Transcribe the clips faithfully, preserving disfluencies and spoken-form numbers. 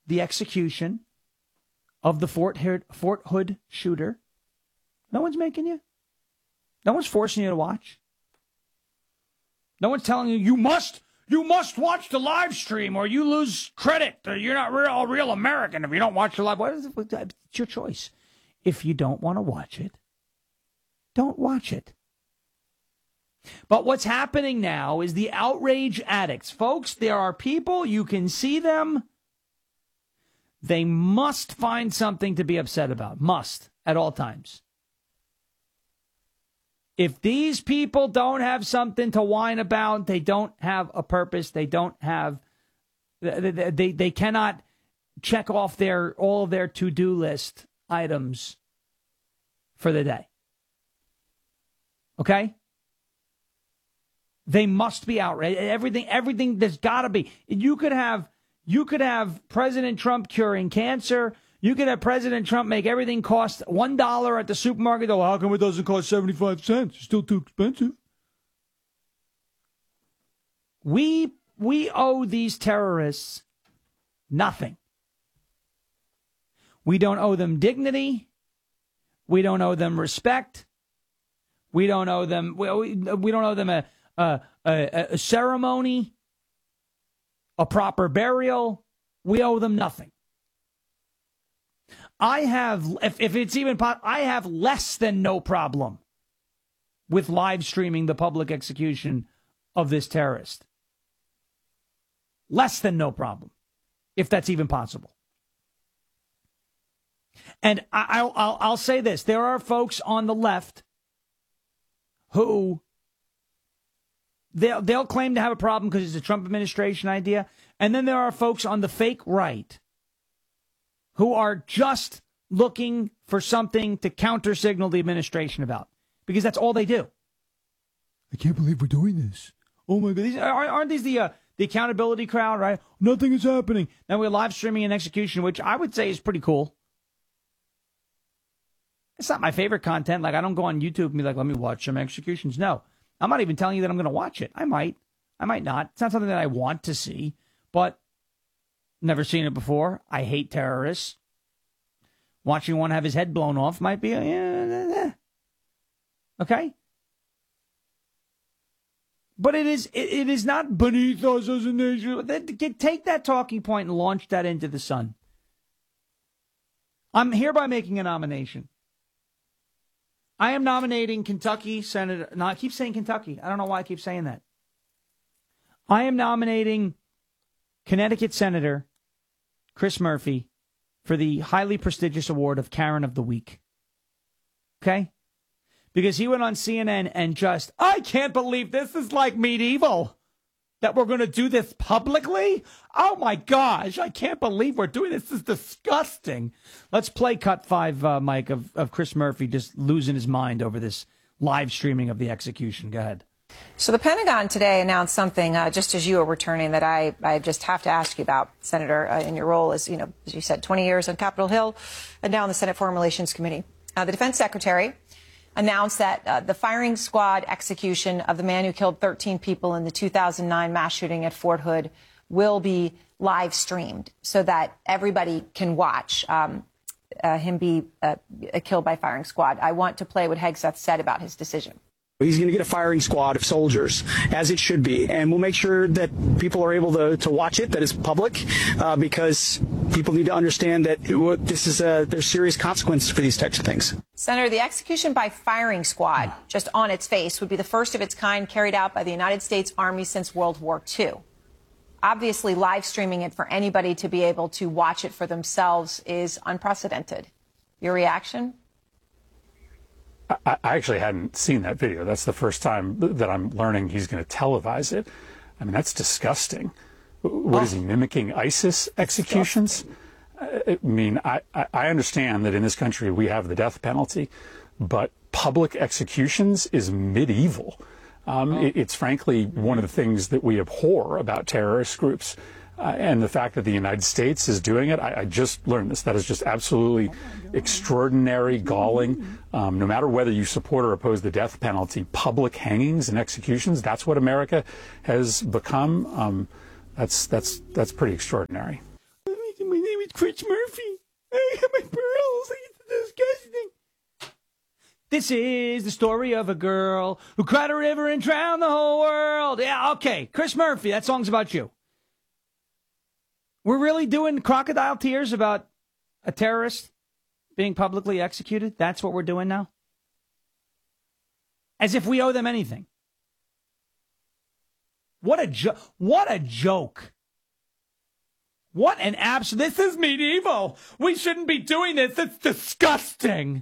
the execution of the Fort Hood, Fort Hood shooter. No one's making you. No one's forcing you to watch. No one's telling you, you must, you must watch the live stream or you lose credit. Or you're not real, a real American if you don't watch the live. What is it? It's your choice. If you don't want to watch it, don't watch it. But what's happening now is the outrage addicts. Folks, there are people, you can see them. They must find something to be upset about. Must, at all times. If these people don't have something to whine about, they don't have a purpose, they don't have, they, they, they cannot check off their all of their to-do list items for the day. Okay? They must be outraged. Everything, everything, there's got to be. You could have, you could have President Trump curing cancer. You could have President Trump make everything cost one dollar at the supermarket. Oh, how come it doesn't cost seventy-five cents? It's still too expensive. We we owe these terrorists nothing. We don't owe them dignity. We don't owe them respect. We don't owe them. We, we don't owe them a. A, a, a ceremony, a proper burial. We owe them nothing. I have, if, if it's even possible, I have less than no problem with live streaming the public execution of this terrorist. Less than no problem, if that's even possible. And I, I'll, I'll, I'll say this. There are folks on the left who They'll, they'll claim to have a problem because it's a Trump administration idea. And then there are folks on the fake right who are just looking for something to counter-signal the administration about. Because that's all they do. I can't believe we're doing this. Oh, my God. These, aren't these the, uh, the accountability crowd, right? Nothing is happening. Now we're live streaming an execution, which I would say is pretty cool. It's not my favorite content. Like, I don't go on YouTube and be like, let me watch some executions. No. I'm not even telling you that I'm going to watch it. I might. I might not. It's not something that I want to see, but never seen it before. I hate terrorists. Watching one have his head blown off might be, uh, okay? But it is it, it is not beneath us as a nation. Take that talking point and launch that into the sun. I'm hereby making a nomination. I am nominating Kentucky Senator. No, I keep saying Kentucky. I don't know why I keep saying that. I am nominating Connecticut Senator Chris Murphy for the highly prestigious award of Karen of the Week. Okay? Because he went on C N N and just, I can't believe this is like medieval. That we're going to do this publicly? Oh, my gosh. I can't believe we're doing this. This is disgusting. Let's play cut five, uh, Mike, of, of Chris Murphy just losing his mind over this live streaming of the execution. Go ahead. So the Pentagon today announced something, uh, just as you are returning, that I, I just have to ask you about, Senator, uh, in your role as, you know, as you said, twenty years on Capitol Hill and now on the Senate Foreign Relations Committee. Uh, the Defense Secretary announced that uh, the firing squad execution of the man who killed thirteen people in the two thousand nine mass shooting at Fort Hood will be live streamed so that everybody can watch um, uh, him be uh, killed by firing squad. I want to play what Hegseth said about his decision. He's going to get a firing squad of soldiers, as it should be, and we'll make sure that people are able to, to watch it, that it's public, uh, because people need to understand that it, this is a, there's serious consequences for these types of things. Senator, the execution by firing squad, just on its face, would be the first of its kind carried out by the United States Army since World War Two. Obviously, live streaming it for anybody to be able to watch it for themselves is unprecedented. Your reaction? I actually hadn't seen that video. That's the first time that I'm learning he's going to televise it. I mean, that's disgusting. What oh. is he, mimicking ISIS executions? I mean, I, I understand that in this country we have the death penalty, but public executions is medieval. Um, oh. it, it's frankly one of the things that we abhor about terrorist groups. Uh, and the fact that the United States is doing it, I, I just learned this. That is just absolutely extraordinary, galling. Um, no matter whether you support or oppose the death penalty, public hangings and executions, that's what America has become. Um, that's that's that's pretty extraordinary. Chris Murphy. I got my pearls. It's disgusting. This is the story of a girl who cried a river and drowned the whole world. Yeah, okay. Chris Murphy, that song's about you. We're really doing crocodile tears about a terrorist being publicly executed? That's what we're doing now? As if we owe them anything. What a jo- what a joke. What an abs- This is medieval. We shouldn't be doing this. It's disgusting.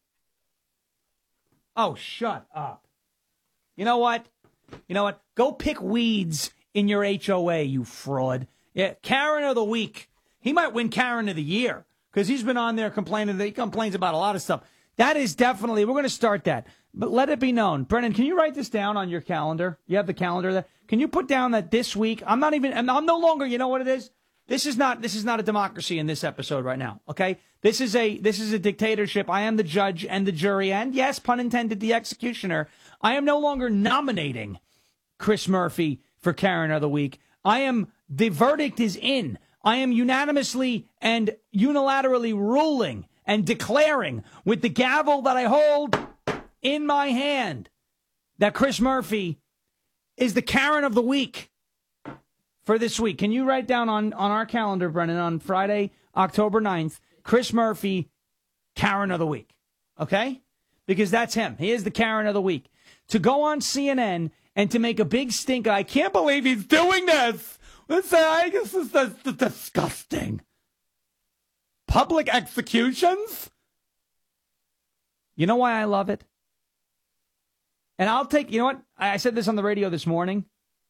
Oh, shut up. You know what? You know what? Go pick weeds in your H O A, you fraud. Yeah, Karen of the week. He might win Karen of the year because he's been on there complaining that he complains about a lot of stuff. That is definitely, we're going to start that. But let it be known. Brennan, can you write this down on your calendar? You have the calendar there. Can you put down that this week, I'm not even, I'm no longer, you know what it is? This is not, this is not a democracy in this episode right now. Okay. This is a, this is a dictatorship. I am the judge and the jury. And yes, pun intended, the executioner. I am no longer nominating Chris Murphy for Karen of the week. I am, the verdict is in. I am unanimously and unilaterally ruling and declaring with the gavel that I hold in my hand that Chris Murphy is the Karen of the week for this week. Can you write down on, on our calendar, Brennan, on Friday, October ninth, Chris Murphy, Karen of the week. Okay? Because that's him. He is the Karen of the week. To go on C N N and to make a big stink, I can't believe he's doing this. This, I guess this is disgusting. Public executions? You know why I love it? And I'll take, you know what? I said this on the radio this morning.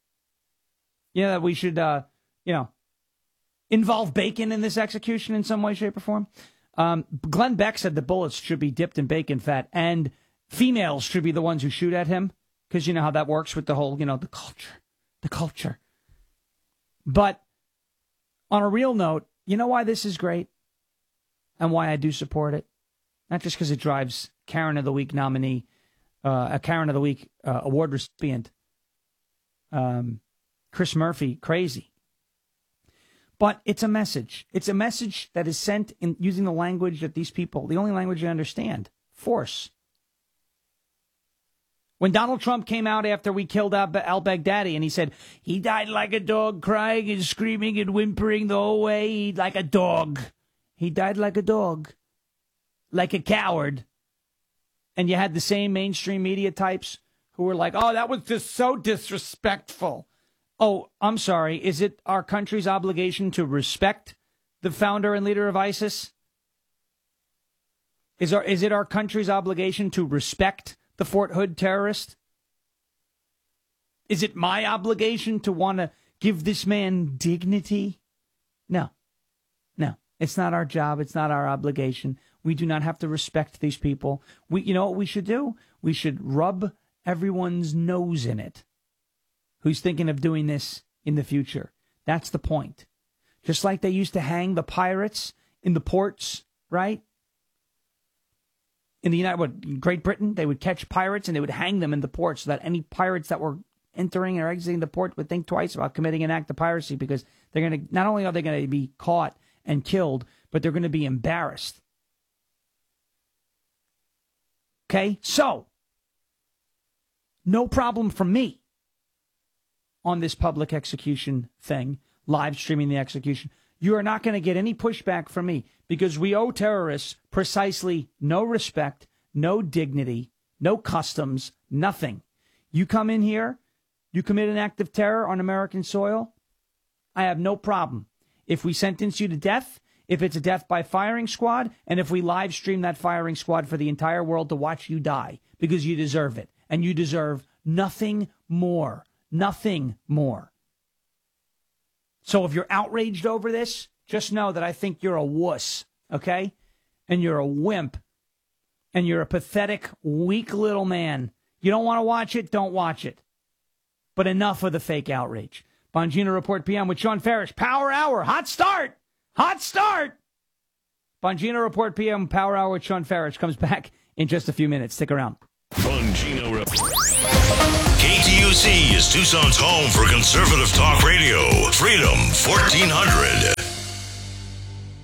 You know, that we should, uh, you know, involve bacon in this execution in some way, shape, or form. Um, Glenn Beck said the bullets should be dipped in bacon fat and females should be the ones who shoot at him. Because you know how that works with the whole, you know, the culture. The culture. But on a real note, you know why this is great? And why I do support it? Not just because it drives Karen of the Week nominee, uh, a Karen of the Week uh, award recipient, um, Chris Murphy, crazy. But it's a message. It's a message that is sent in using the language that these people, the only language they understand, force. When Donald Trump came out after we killed al-Baghdadi and he said, he died like a dog, crying and screaming and whimpering the whole way, like a dog. He died like a dog, like a coward. And you had the same mainstream media types who were like, oh, that was just so disrespectful. Oh, I'm sorry. Is it our country's obligation to respect the founder and leader of ISIS? Is our, is it our country's obligation to respect the Fort Hood terrorist? Is it my obligation to want to give this man dignity? No, no, it's not our job. It's not our obligation. We do not have to respect these people. We, you know what we should do? We should rub everyone's nose in it who's thinking of doing this in the future. That's the point. Just like they used to hang the pirates in the ports, right? In the United, what, Great Britain, they would catch pirates and they would hang them in the port so that any pirates that were entering or exiting the port would think twice about committing an act of piracy because they're going to, not only are they going to be caught and killed, but they're going to be embarrassed. Okay, so no problem from me on this public execution thing, live streaming the execution. You are not going to get any pushback from me because we owe terrorists precisely no respect, no dignity, no customs, nothing. You come in here, you commit an act of terror on American soil, I have no problem. If we sentence you to death, if it's a death by firing squad, and if we live stream that firing squad for the entire world to watch you die because you deserve it. And you deserve nothing more. Nothing more. So if you're outraged over this, just know that I think you're a wuss, okay? And you're a wimp. And you're a pathetic, weak little man. You don't want to watch it? Don't watch it. But enough of the fake outrage. Bongino Report P M with Sean Farish. Power Hour. Hot start. Hot start. Bongino Report P M. Power Hour with Sean Farish comes back in just a few minutes. Stick around. Bongino Report. K T U C is Tucson's home for conservative talk radio. Freedom fourteen hundred.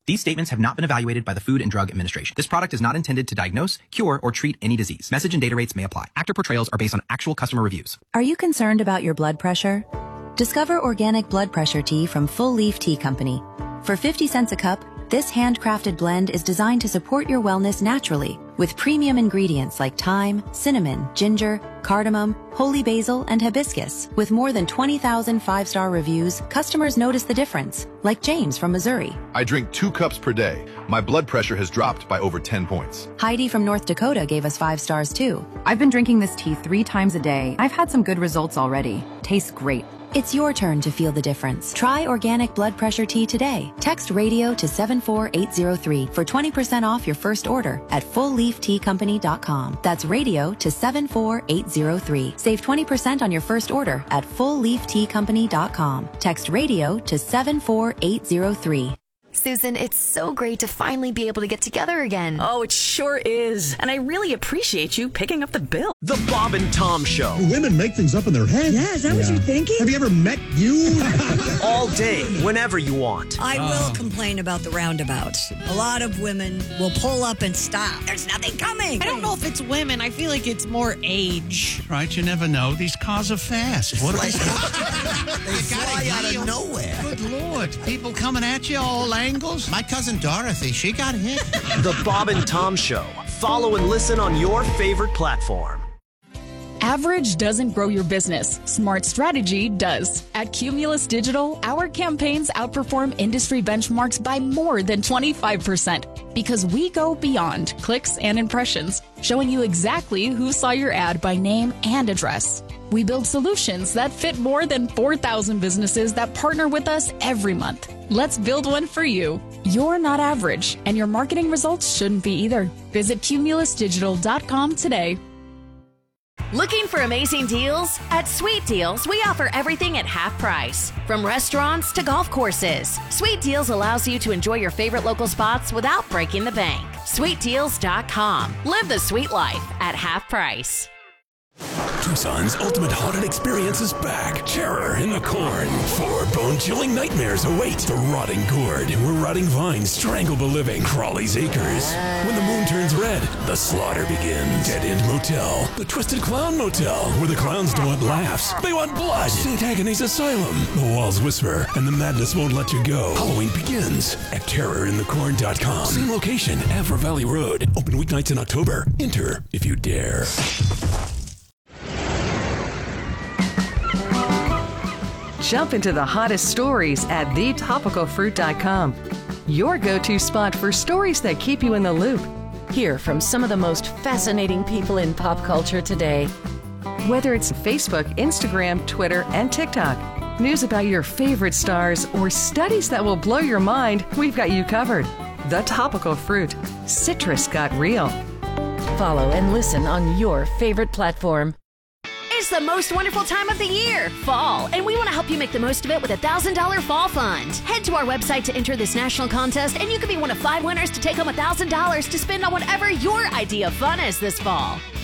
These statements have not been evaluated by the Food and Drug Administration. This product is not intended to diagnose, cure, or treat any disease. Message and data rates may apply. Actor portrayals are based on actual customer reviews. Are you concerned about your blood pressure? Discover organic blood pressure tea from Full Leaf Tea Company. For fifty cents a cup, this handcrafted blend is designed to support your wellness naturally with premium ingredients like thyme, cinnamon, ginger, cardamom, holy basil, and hibiscus. With more than twenty thousand five-star reviews, customers notice the difference, like James from Missouri. I drink two cups per day. My blood pressure has dropped by over ten points. Heidi from North Dakota gave us five stars too. I've been drinking this tea three times a day. I've had some good results already. Tastes great. It's your turn to feel the difference. Try organic blood pressure tea today. Text radio to seven four eight zero three for twenty percent off your first order at full leaf tea company dot com. That's radio to seven four eight zero three. Save twenty percent on your first order at full leaf tea company dot com. Text radio to seven four eight zero three. Susan, it's so great to finally be able to get together again. Oh, it sure is. And I really appreciate you picking up the bill. The Bob and Tom Show. Women make things up in their head. Yeah, is that yeah. what you're thinking? Have you ever met you? All day, whenever you want. I will uh. complain about the roundabouts. A lot of women will pull up and stop. There's nothing coming. I don't know if it's women. I feel like it's more age. Right, you never know. These cars are fast. What they fly out of nowhere. Good Lord. People coming at you all angles. My cousin Dorothy, she got hit. The Bob and Tom Show. Follow and listen on your favorite platform. Average doesn't grow your business. Smart strategy does. At Cumulus Digital, our campaigns outperform industry benchmarks by more than twenty-five percent because we go beyond clicks and impressions, showing you exactly who saw your ad by name and address. We build solutions that fit more than four thousand businesses that partner with us every month. Let's build one for you. You're not average, and your marketing results shouldn't be either. Visit cumulus digital dot com today. Looking for amazing deals? At Sweet Deals, we offer everything at half price. From restaurants to golf courses, Sweet Deals allows you to enjoy your favorite local spots without breaking the bank. sweet deals dot com. Live the sweet life at half price. Tucson's ultimate haunted experience is back. Terror in the Corn. Four bone-chilling nightmares await. The Rotting Gourd, where rotting vines strangle the living. Crawley's Acres. When the moon turns red, the slaughter begins. Dead End Motel. The Twisted Clown Motel, where the clowns don't want laughs. They want blood. Saint Agony's Asylum. The walls whisper, and the madness won't let you go. Halloween begins at terror in the corn dot com. Same location, Avra Valley Road. Open weeknights in October. Enter if you dare. Jump into the hottest stories at the topical fruit dot com. Your go-to spot for stories that keep you in the loop. Hear from some of the most fascinating people in pop culture today. Whether it's Facebook, Instagram, Twitter, and TikTok, news about your favorite stars, or studies that will blow your mind, we've got you covered. The Topical Fruit. Citrus got real. Follow and listen on your favorite platform. It's the most wonderful time of the year, fall, and we want to help you make the most of it with a one thousand dollars fall fund. Head to our website to enter this national contest, and you could be one of five winners to take home one thousand dollars to spend on whatever your idea of fun is this fall.